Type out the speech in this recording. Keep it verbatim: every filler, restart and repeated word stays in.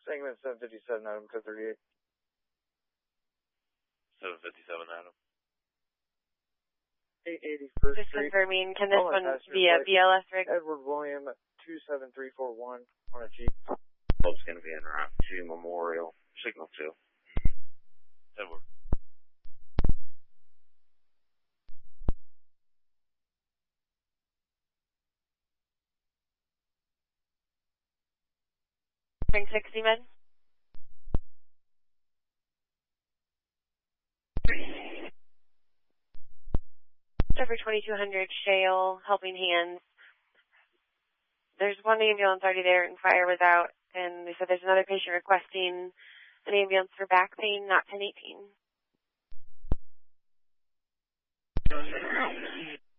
Segment seven fifty-seven, Adam, code thirty-eight. seven fifty-seven, Adam. eight eighty-first Just Street. confirming, can this Oh, one passenger be a flight. B L S rig? Edward William, two seven three four one on a Jeep. Oh, it's going to be en route to Memorial, signal two. Edward. Bring sixty men. Over twenty-two hundred Shale, Helping Hands. There's one ambulance already there and fire was out, and they said there's another patient requesting an ambulance for back pain, not ten eighteen.